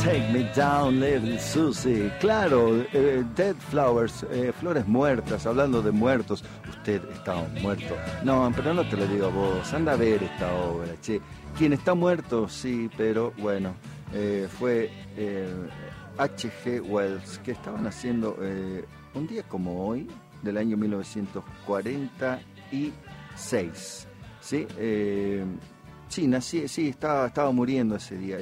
Take me down, little Susie. Claro, Dead Flowers, flores muertas, hablando de muertos. Usted está muerto. No, pero no te lo digo a vos. Anda a ver esta obra, che. Quien está muerto, sí, pero bueno, fue H.G. Wells, que estaban haciendo un día como hoy, del año 1946. ¿Sí? Sí, estaba muriendo ese día,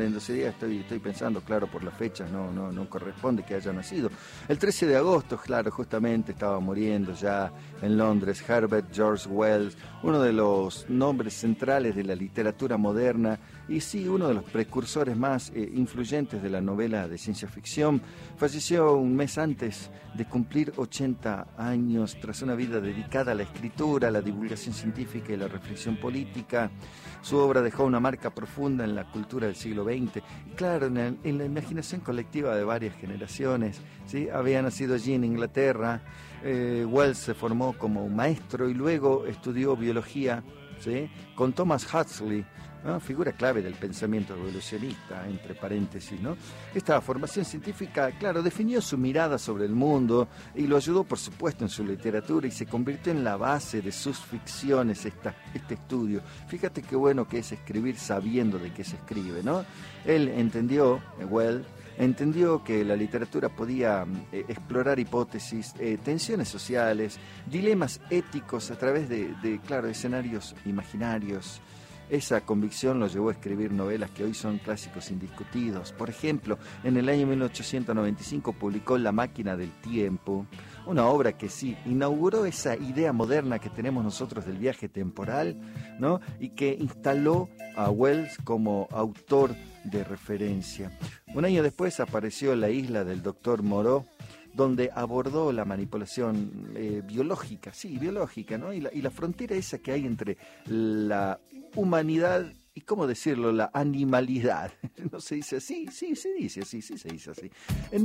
estoy pensando, claro, por las fechas, no corresponde que haya nacido. El 13 de agosto, claro, justamente estaba muriendo ya en Londres, Herbert George Wells, uno de los nombres centrales de la literatura moderna y sí, uno de los precursores más influyentes de la novela de ciencia ficción. Falleció un mes antes de cumplir 80 años, tras una vida dedicada a la escritura, a la divulgación científica y la reflexión política. Su obra dejó una marca profunda en la cultura del siglo XX y claro, en la imaginación colectiva de varias generaciones, ¿sí? Había nacido allí en Inglaterra, Wells se formó como un maestro y luego estudió biología, ¿sí? Con Thomas Huxley, ¿no? Figura clave del pensamiento evolucionista, entre paréntesis, ¿no? Esta formación científica, claro, definió su mirada sobre el mundo y lo ayudó, por supuesto, en su literatura y se convirtió en la base de sus ficciones, este estudio. Fíjate qué bueno que es escribir sabiendo de qué se escribe, ¿no? Él entendió, Wells, entendió que la literatura podía explorar hipótesis, tensiones sociales, dilemas éticos a través de claro, escenarios imaginarios. Esa convicción lo llevó a escribir novelas que hoy son clásicos indiscutidos. Por ejemplo, en el año 1895 publicó La máquina del tiempo, una obra que sí inauguró esa idea moderna que tenemos nosotros del viaje temporal, ¿no? Y que instaló a Wells como autor de referencia. Un año después apareció La isla del doctor Moreau, donde abordó la manipulación biológica, ¿no? Y la frontera esa que hay entre la humanidad y, ¿cómo decirlo?, la animalidad. ¿No se dice así? Sí, se dice así, sí se dice así. En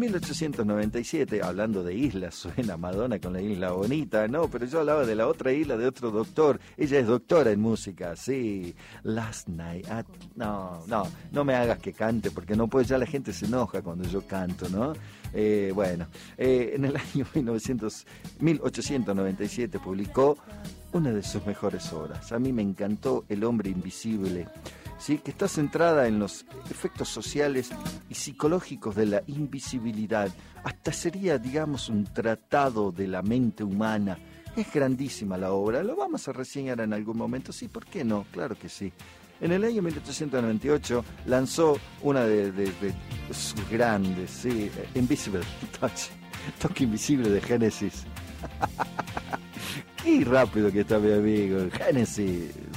1897, hablando de islas, suena Madonna con La isla bonita, no, pero yo hablaba de la otra isla de otro doctor. Ella es doctora en música, sí. Last Night no me hagas que cante, porque no puedo, ya la gente se enoja cuando yo canto, ¿no? En el año 1897 publicó una de sus mejores obras. A mí me encantó El hombre invisible, ¿sí? Que está centrada en los efectos sociales y psicológicos de la invisibilidad. Hasta sería, digamos, un tratado de la mente humana. Es grandísima la obra, lo vamos a reseñar en algún momento, sí, ¿por qué no? Claro que sí. En el año 1898 lanzó una de sus grandes, sí, Invisible Touch, Toque Invisible de Genesis. Qué rápido que está mi amigo, Genesis.